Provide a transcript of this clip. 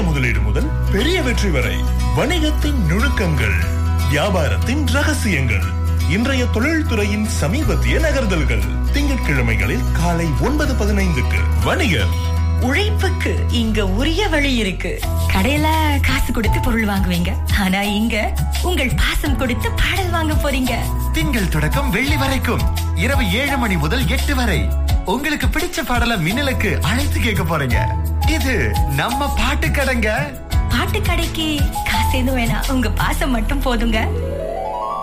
முதலீடு முதல் பெரிய வெற்றி வரை வணிகத்தின் நுணுக்கங்கள், வியாபாரத்தின் ரகசியங்கள், இன்றைய தொழில்துறையின் சமீபத்திய நகர்தல்கள். திங்கட்கிழமைகளில் காலை 9:15க்கு வணிகர். உழைப்புக்கு இங்க உரிய வழி இருக்கு. கடையில காசு கொடுத்து பொருள் வாங்குவீங்க, ஆனா இங்க உங்கள் பாசம் கொடுத்து பாடல் வாங்க போறீங்க. திங்கள் தொடக்கம் வெள்ளி வரைக்கும் இரவு 7 மணி முதல் 8 வரை உங்களுக்கு பிடிச்ச பாடலை மின்னலுக்கு அழைத்து கேட்க போறீங்க. இது நம்ம பாட்டு கடைங்க. பாட்டு கடைக்கு காசு எதுவும் வேணாம், உங்க பாசம் மட்டும் போதுங்க.